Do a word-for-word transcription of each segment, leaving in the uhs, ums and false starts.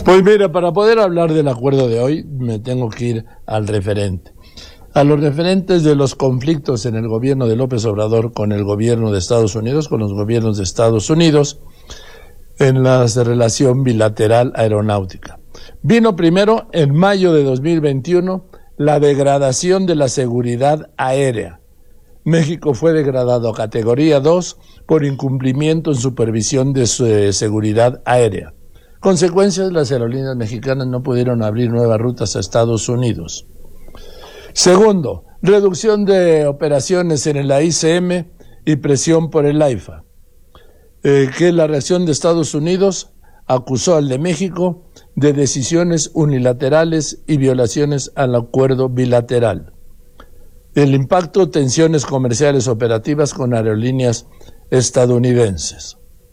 Pues mira, para poder hablar del acuerdo de hoy, me tengo que ir al referente. A los referentes de los conflictos en el gobierno de López Obrador con el gobierno de Estados Unidos, con los gobiernos de Estados Unidos, en la relación bilateral aeronáutica. Vino primero, en mayo de dos mil veintiuno, la degradación de la seguridad aérea. México fue degradado a categoría dos por incumplimiento en supervisión de su, eh, seguridad aérea. Consecuencias, las aerolíneas mexicanas no pudieron abrir nuevas rutas a Estados Unidos. Segundo, reducción de operaciones en el A I C M y presión por el AIFA. Eh, que la reacción de Estados Unidos acusó al de México de decisiones unilaterales y violaciones al acuerdo bilateral. El impacto, tensiones comerciales operativas con aerolíneas estadounidenses.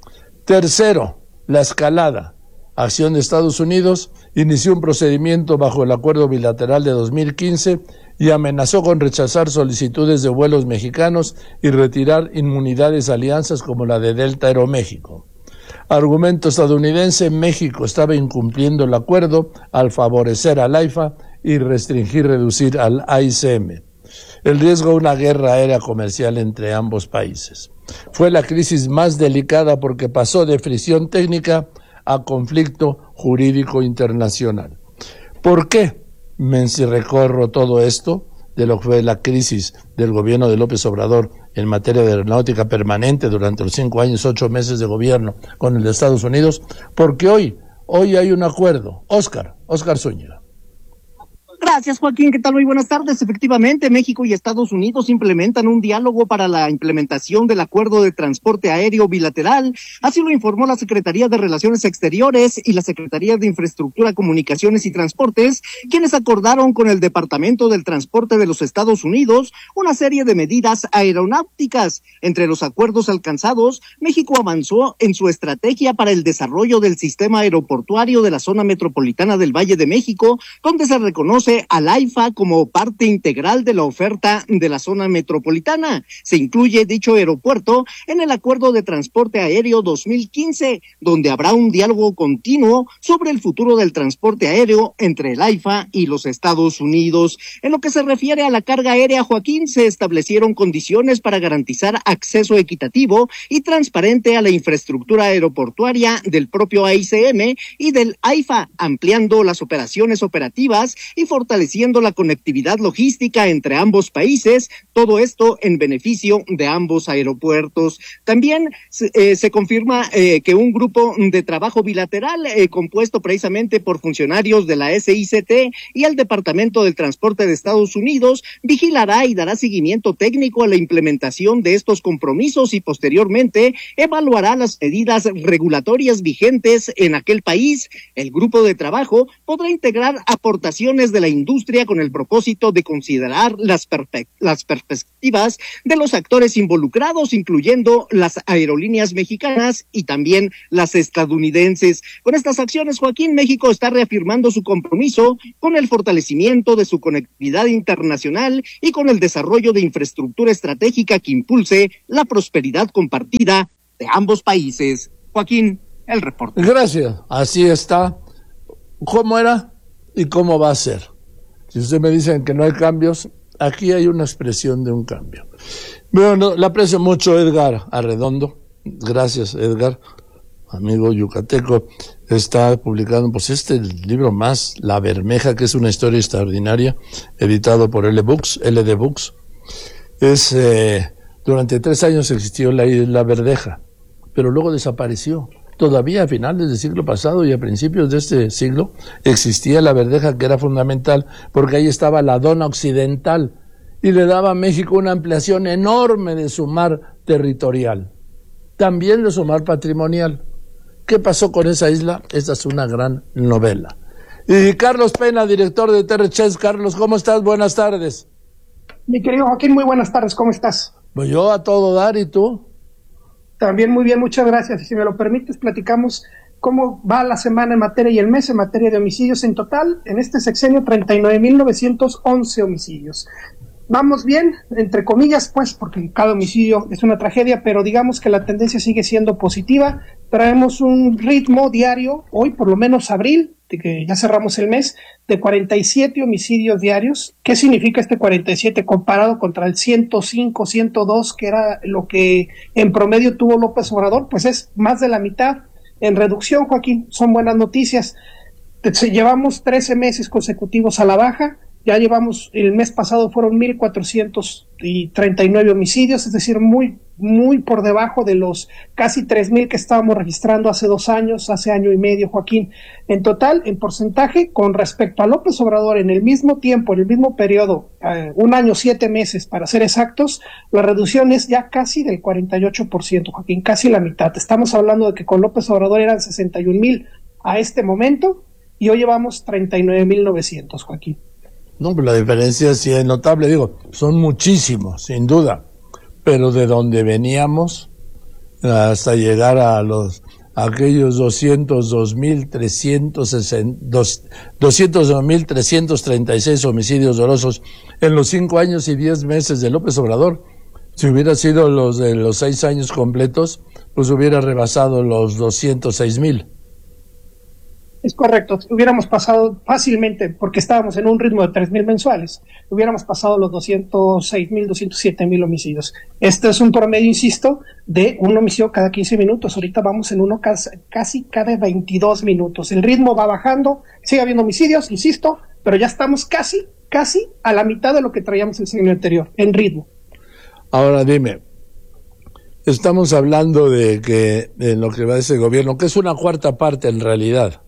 Tercero, la escalada. Acción de Estados Unidos inició un procedimiento bajo el acuerdo bilateral de dos mil quince y amenazó con rechazar solicitudes de vuelos mexicanos y retirar inmunidades a alianzas como la de Delta Aeroméxico. Argumento estadounidense: México estaba incumpliendo el acuerdo al favorecer al AIFA y restringir, reducir al A I C M. El riesgo de una guerra aérea comercial entre ambos países. Fue la crisis más delicada porque pasó de fricción técnica a conflicto jurídico internacional. ¿Por qué me recorro todo esto de lo que fue la crisis del gobierno de López Obrador en materia de aeronáutica permanente durante los cinco años, ocho meses de gobierno con el de Estados Unidos? Porque hoy, hoy hay un acuerdo. Óscar, Óscar Zúñiga. Gracias, Joaquín. ¿Qué tal? Muy buenas tardes. Efectivamente, México y Estados Unidos implementan un diálogo para la implementación del acuerdo de transporte aéreo bilateral. Así lo informó la Secretaría de Relaciones Exteriores y la Secretaría de Infraestructura, Comunicaciones y Transportes, quienes acordaron con el Departamento del Transporte de los Estados Unidos una serie de medidas aeronáuticas. Entre los acuerdos alcanzados, México avanzó en su estrategia para el desarrollo del sistema aeroportuario de la zona metropolitana del Valle de México, donde se reconoce al AIFA como parte integral de la oferta de la zona metropolitana. Se incluye dicho aeropuerto en el Acuerdo de Transporte Aéreo dos mil quince, donde habrá un diálogo continuo sobre el futuro del transporte aéreo entre el AIFA y los Estados Unidos. En lo que se refiere a la carga aérea, Joaquín, se establecieron condiciones para garantizar acceso equitativo y transparente a la infraestructura aeroportuaria del propio A I C M y del AIFA, ampliando las operaciones operativas y fortaleciendo la conectividad logística entre ambos países, todo esto en beneficio de ambos aeropuertos. También eh, se confirma eh, que un grupo de trabajo bilateral eh, compuesto precisamente por funcionarios de la S I C T y el Departamento del Transporte de Estados Unidos vigilará y dará seguimiento técnico a la implementación de estos compromisos y posteriormente evaluará las medidas regulatorias vigentes en aquel país. El grupo de trabajo podrá integrar aportaciones de la industria con el propósito de considerar las, perpe- las perspectivas de los actores involucrados, incluyendo las aerolíneas mexicanas y también las estadounidenses. Con estas acciones, Joaquín, México está reafirmando su compromiso con el fortalecimiento de su conectividad internacional y con el desarrollo de infraestructura estratégica que impulse la prosperidad compartida de ambos países. Joaquín, el reporte. Gracias. Así está. ¿Cómo era y cómo va a ser? Si ustedes me dicen que no hay cambios, aquí hay una expresión de un cambio. Bueno, le aprecio mucho Edgar Arredondo. Gracias, Edgar, amigo yucateco. Está publicando pues este libro más, La Bermeja, que es una historia extraordinaria, editado por L Books, L D Books. Es, eh, durante tres años existió la isla Verdeja, pero luego desapareció. Todavía a finales del siglo pasado y a principios de este siglo existía la Verdeja, que era fundamental porque ahí estaba la Dona Occidental y le daba a México una ampliación enorme de su mar territorial, también de su mar patrimonial. ¿Qué pasó con esa isla? Esta es una gran novela. Y Carlos Pena, director de T R Chess. Carlos, ¿cómo estás? Buenas tardes. Mi querido Joaquín, muy buenas tardes, ¿cómo estás? Pues yo a todo dar, ¿y tú? También muy bien, muchas gracias. Y si me lo permites, platicamos cómo va la semana en materia y el mes en materia de homicidios. En total, en este sexenio, treinta y nueve mil novecientos once homicidios. Vamos bien, entre comillas, pues, porque cada homicidio es una tragedia, pero digamos que la tendencia sigue siendo positiva. Traemos un ritmo diario, hoy por lo menos abril, que ya cerramos el mes, de cuarenta y siete homicidios diarios. ¿Qué significa este cuarenta y siete comparado contra el ciento cinco, ciento dos, que era lo que en promedio tuvo López Obrador? Pues es más de la mitad en reducción, Joaquín. Son buenas noticias. Llevamos trece meses consecutivos a la baja. Ya llevamos, el mes pasado fueron mil cuatrocientos treinta y nueve homicidios, es decir, muy, muy por debajo de los casi tres mil que estábamos registrando hace dos años, hace año y medio, Joaquín. En total, en porcentaje, con respecto a López Obrador, en el mismo tiempo, en el mismo periodo, eh, un año, siete meses, para ser exactos, la reducción es ya casi del cuarenta y ocho por ciento, Joaquín, casi la mitad. Estamos hablando de que con López Obrador eran sesenta y un mil a este momento, y hoy llevamos treinta y nueve mil novecientos, Joaquín. No, pero la diferencia sí es notable, digo, son muchísimos, sin duda, pero de donde veníamos hasta llegar a los a aquellos doscientos dos mil trescientos treinta y seis homicidios dolosos en los cinco años y diez meses de López Obrador, si hubiera sido los de los seis años completos, pues hubiera rebasado los doscientos seis mil. Es correcto, hubiéramos pasado fácilmente, porque estábamos en un ritmo de tres mil mensuales, hubiéramos pasado los doscientos seis mil, doscientos siete mil homicidios. Este es un promedio, insisto, de un homicidio cada quince minutos. Ahorita vamos en uno casi, casi cada veintidós minutos. El ritmo va bajando, sigue habiendo homicidios, insisto, pero ya estamos casi, casi a la mitad de lo que traíamos el año anterior, en ritmo. Ahora dime, estamos hablando de que en lo que va ese gobierno, que es una cuarta parte en realidad,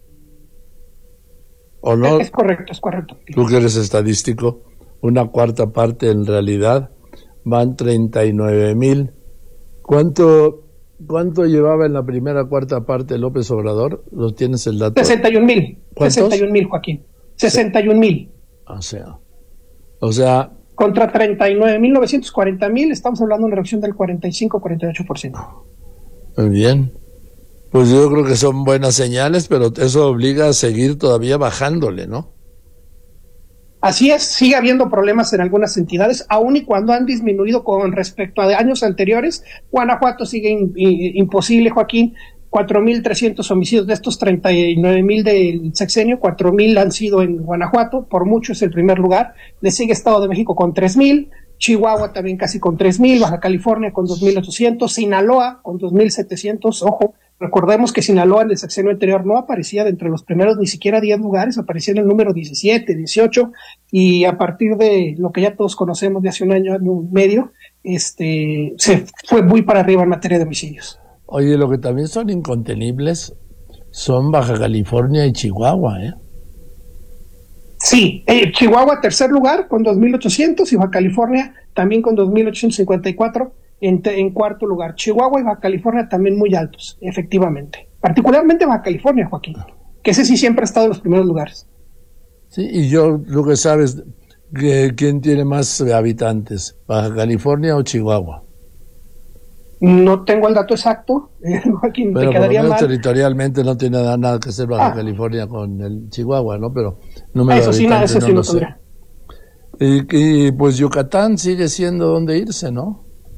¿o no? Es correcto, es correcto. Tú que eres estadístico, una cuarta parte en realidad, van treinta y nueve mil. ¿Cuánto, cuánto llevaba en la primera cuarta parte López Obrador? ¿Lo tienes el dato? sesenta y un mil. ¿Cuántos? sesenta y un mil, Joaquín. sesenta y un mil. O sea, o sea... Contra treinta y nueve mil novecientos cuarenta mil, estamos hablando de una reducción del cuarenta y cinco a cuarenta y ocho por ciento. Muy bien. Pues yo creo que son buenas señales, pero eso obliga a seguir todavía bajándole, ¿no? Así es, sigue habiendo problemas en algunas entidades, aun y cuando han disminuido con respecto a años anteriores. Guanajuato sigue in, in, imposible, Joaquín, cuatro mil trescientos homicidios de estos treinta y nueve mil del sexenio, cuatro mil han sido en Guanajuato, por mucho es el primer lugar. Le sigue Estado de México con tres mil, Chihuahua también casi con tres mil, Baja California con dos mil ochocientos, Sinaloa con dos mil setecientos, ojo. Recordemos que Sinaloa en el sexenio anterior no aparecía de entre los primeros ni siquiera diez lugares, aparecía en el número diecisiete, dieciocho, y a partir de lo que ya todos conocemos de hace un año, año y medio, este, se fue muy para arriba en materia de homicidios. Oye, lo que también son incontenibles son Baja California y Chihuahua, ¿eh? Sí, eh, Chihuahua tercer lugar con dos mil ochocientos y Baja California también con dos mil ochocientos cincuenta y cuatro. En, en cuarto lugar. Chihuahua y Baja California también muy altos, efectivamente. Particularmente Baja California, Joaquín, que ese sí siempre ha estado en los primeros lugares. Sí, y yo lo que sabes, que, ¿quién tiene más habitantes? ¿Baja California o Chihuahua? No tengo el dato exacto, eh, Joaquín, pero te quedaría por lo menos mal. Territorialmente no tiene nada, nada que hacer Baja ah. California con el Chihuahua, ¿no? Pero número eso de sí, habitantes eso sí no no lo sé. Y, y pues Yucatán sigue siendo donde irse, ¿no?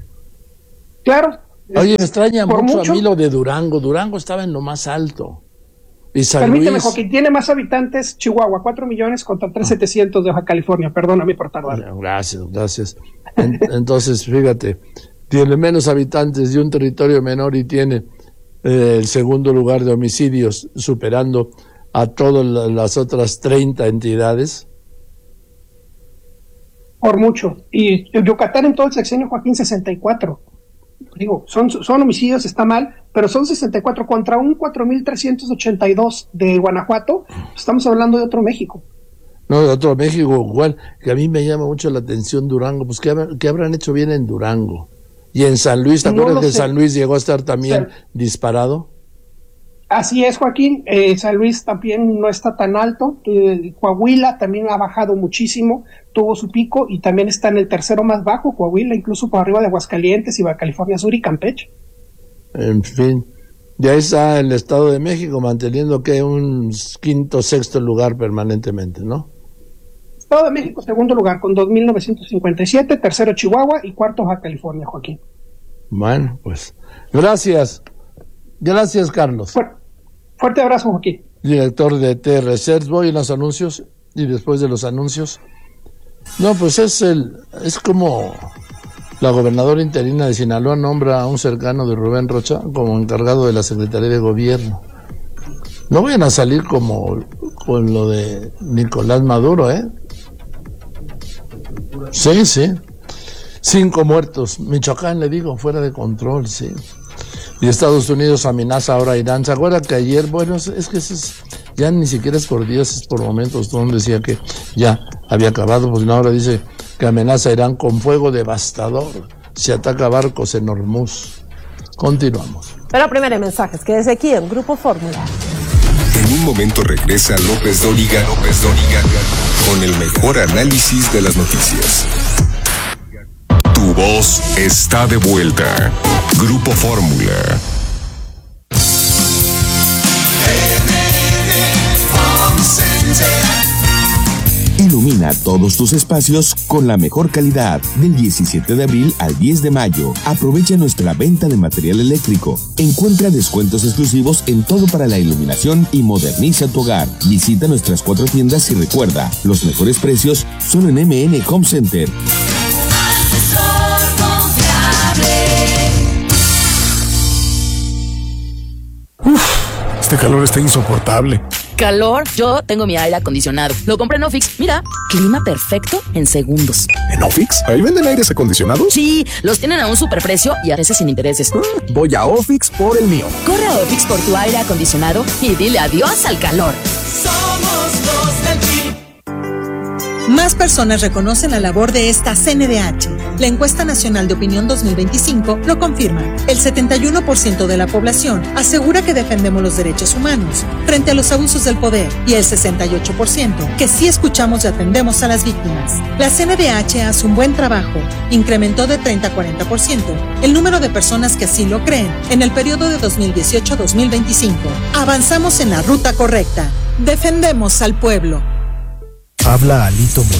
Claro. Oye, me extraña mucho, mucho a mí lo de Durango. Durango estaba en lo más alto. Y San Permíteme, Luis... Joaquín, tiene más habitantes Chihuahua, cuatro millones contra tres mil setecientos de Baja California. Perdóname por tardar. Gracias, gracias. En, entonces, fíjate, tiene menos habitantes de un territorio menor y tiene eh, el segundo lugar de homicidios, superando a todas las otras treinta entidades. Por mucho. Y Yucatán en todo el sexenio, Joaquín, sesenta y cuatro. Digo, son, son homicidios, está mal, pero son sesenta y cuatro contra un cuatro mil trescientos ochenta y dos de Guanajuato. Estamos hablando de otro México. No, de otro México, igual, que a mí me llama mucho la atención Durango. Pues, ¿qué, qué habrán hecho bien en Durango? Y en San Luis, ¿te acuerdas que San Luis llegó a estar también o sea, disparado? Así es, Joaquín. Eh, San Luis también no está tan alto. Eh, Coahuila también ha bajado muchísimo, tuvo su pico y también está en el tercero más bajo, Coahuila, incluso por arriba de Aguascalientes y Baja California Sur y Campeche. En fin, ya está el Estado de México manteniendo que un quinto, sexto lugar permanentemente, ¿no? Estado de México, segundo lugar, con dos mil novecientos cincuenta y siete, tercero Chihuahua y cuarto Baja California, Joaquín. Bueno, pues, gracias. Gracias, Carlos. Fuerte, fuerte abrazo, Joaquín. director de T Research. Voy en los anuncios y después de los anuncios. No, pues es el, es como la gobernadora interina de Sinaloa nombra a un cercano de Rubén Rocha como encargado de la Secretaría de Gobierno. No vayan a salir como con lo de Nicolás Maduro, ¿eh? Sí, sí. Cinco muertos. Michoacán, le digo, fuera de control, sí. Y Estados Unidos amenaza ahora a Irán. ¿Se acuerda que ayer, bueno, es, es que es, ya ni siquiera es por días, es por momentos? Todo decía que ya había acabado, pues no, ahora dice que amenaza a Irán con fuego devastador si ataca barcos en Hormuz. Continuamos. Pero primero hay mensajes, que desde aquí en Grupo Fórmula. En un momento regresa López Dóriga, López Dóriga, con el mejor análisis de las noticias. Tu voz está de vuelta. Grupo Fórmula. Ilumina todos tus espacios con la mejor calidad. Del diecisiete de abril al diez de mayo. Aprovecha nuestra venta de material eléctrico. Encuentra descuentos exclusivos en todo para la iluminación y moderniza tu hogar. Visita nuestras cuatro tiendas y recuerda, los mejores precios solo en M N Home Center. Uf, este calor está insoportable. ¿Calor? Yo tengo mi aire acondicionado. Lo compré en Ofix. Mira, clima perfecto en segundos. ¿En Ofix? ¿Ahí venden aires acondicionados? Sí, los tienen a un superprecio y a veces sin intereses. Mm, voy a Ofix por el mío. Corre a Ofix por tu aire acondicionado y dile adiós al calor. Somos los del P I B. Más personas reconocen la labor de esta C N D H. La encuesta nacional de opinión dos mil veinticinco lo confirma. El setenta y uno por ciento de la población asegura que defendemos los derechos humanos frente a los abusos del poder y el sesenta y ocho por ciento que sí escuchamos y atendemos a las víctimas. La C N D H hace un buen trabajo. Incrementó de treinta a cuarenta por ciento el número de personas que así lo creen en el periodo de dos mil dieciocho a dos mil veinticinco. Avanzamos en la ruta correcta. Defendemos al pueblo. Habla Alito Moreno.